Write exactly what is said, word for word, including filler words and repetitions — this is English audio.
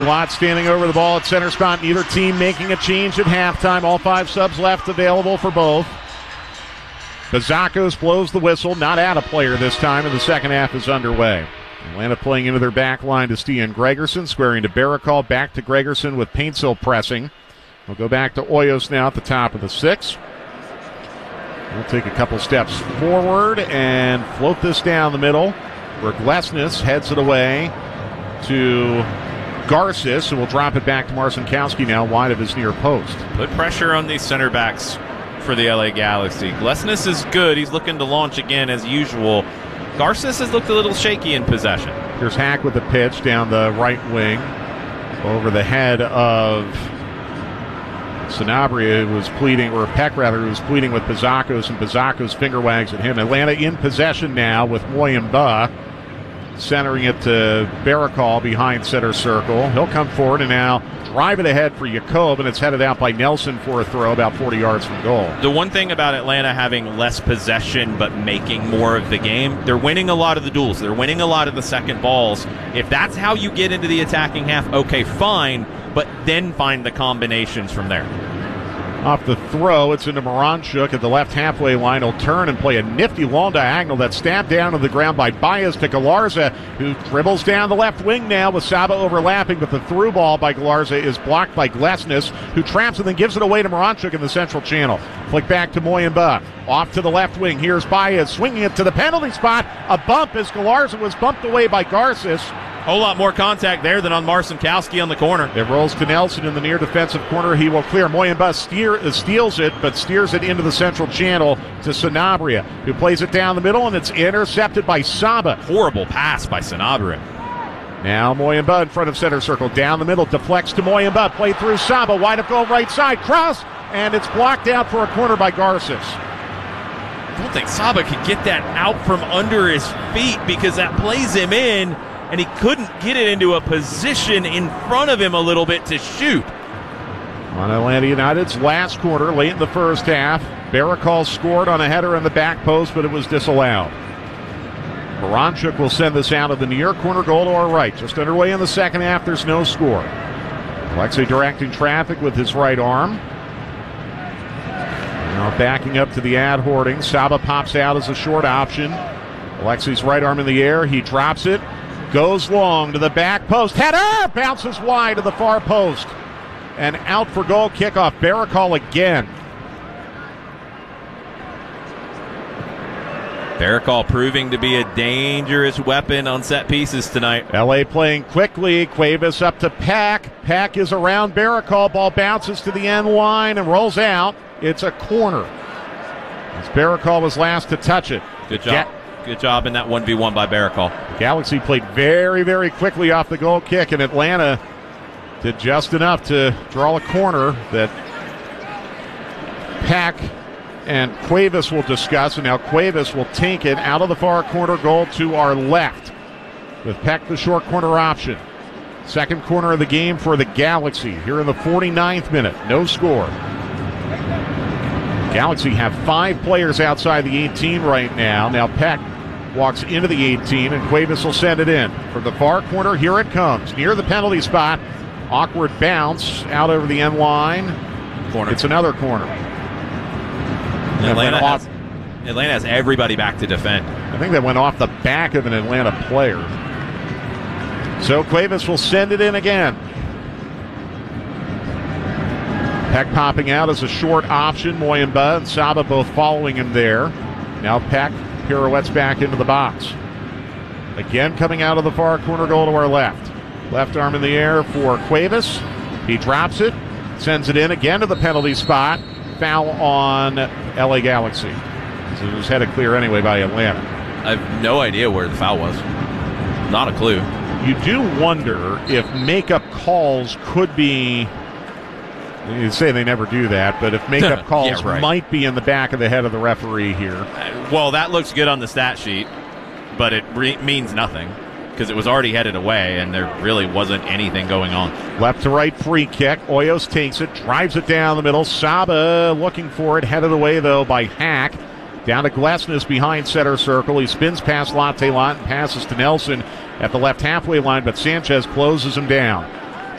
Watt standing over the ball at center spot. Neither team making a change at halftime. All five subs left available for both. Bazakos blows the whistle. Not at a player this time, and the second half is underway. Atlanta playing into their back line to Stian Gregerson, squaring to Barakal, back to Gregerson with Paintsill pressing. We'll go back to Hoyos now at the top of the six. We'll take a couple steps forward and float this down the middle, where Glesnes heads it away to Garces, who will drop it back to Marcinkowski now wide of his near post. Put pressure on these center backs for the L A Galaxy. Glesnes is good. He's looking to launch again as usual. Garces has looked a little shaky in possession. Here's Hack with the pitch down the right wing over the head of Sanabria, who was pleading, or Peck rather, who was pleading with Bazakos, and Bazakos finger wags at him. Atlanta in possession now with Moyamba, centering it to Barakal behind center circle. He'll come forward and now drive it ahead for Jakob, and it's headed out by Nelson for a throw about forty yards from goal. The one thing about Atlanta having less possession but making more of the game, they're winning a lot of the duels. They're winning a lot of the second balls. If that's how you get into the attacking half, okay, fine, but then find the combinations from there. Off the throw, it's into Moranchuk at the left halfway line. He'll turn and play a nifty long diagonal that's stabbed down to the ground by Baez to Galarza, who dribbles down the left wing now with Saba overlapping, but the through ball by Galarza is blocked by Glesnes, who traps and then gives it away to Moranchuk in the central channel. Flick back to Moyamba. Off to the left wing. Here's Baez swinging it to the penalty spot. A bump as Galarza was bumped away by Garces. Whole lot more contact there than on Marcinkowski on the corner. It rolls to Nelson in the near defensive corner. He will clear. Moyamba steer, uh, steals it, but steers it into the central channel to Sanabria, who plays it down the middle, and it's intercepted by Saba. Horrible pass by Sanabria. Now Moyamba in front of center circle. Down the middle, deflects to Moyamba. Played through Saba. Wide of goal right side. Cross, and it's blocked out for a corner by Garces. I don't think Saba could get that out from under his feet because that plays him in, and he couldn't get it into a position in front of him a little bit to shoot. On Atlanta United's last quarter, late in the first half, Barakal scored on a header in the back post, but it was disallowed. Moranchuk will send this out of the near corner goal to our right. Just underway in the second half, there's no score. Alexei directing traffic with his right arm. Now backing up to the ad hoarding. Saba pops out as a short option. Alexei's right arm in the air. He drops it. Goes long to the back post. Header! Bounces wide to the far post. And out for goal kickoff. Barakal again. Barakal proving to be a dangerous weapon on set pieces tonight. L A playing quickly. Cuevas up to Pack. Pack is around Barakal. Ball bounces to the end line and rolls out. It's a corner. As Barakal was last to touch it. Good job. Ga- Good job in that one v one by Barakal. The Galaxy played very, very quickly off the goal kick, and Atlanta did just enough to draw a corner that Pack and Cuevas will discuss, and now Cuevas will take it out of the far corner goal to our left with Peck the short corner option. Second corner of the game for the Galaxy here in the forty-ninth minute. No score. Galaxy have five players outside the eighteen right now. Now Peck walks into the eighteen, and Cuevas will send it in. From the far corner, here it comes. Near the penalty spot. Awkward bounce out over the end line. Corner. It's another corner. Atlanta has, Atlanta has everybody back to defend. I think that went off the back of an Atlanta player. So Cuevas will send it in again. Peck popping out as a short option. Moyamba and Saba both following him there. Now Peck pirouettes back into the box. Again coming out of the far corner goal to our left. Left arm in the air for Cuevas. He drops it, sends it in again to the penalty spot. Foul on L A Galaxy. So it was headed clear anyway by Atlanta. I have no idea where the foul was. Not a clue. You do wonder if makeup calls could be... You say they never do that, but if makeup calls yeah, right. might be in the back of the head of the referee here. Uh, well, that looks good on the stat sheet, but it re- means nothing because it was already headed away and there really wasn't anything going on. Left to right free kick. Hoyos takes it, drives it down the middle. Saba looking for it, headed away though by Hack. Down to Glesnes behind center circle. He spins past Latte Lot and passes to Nelson at the left halfway line, but Sanchez closes him down.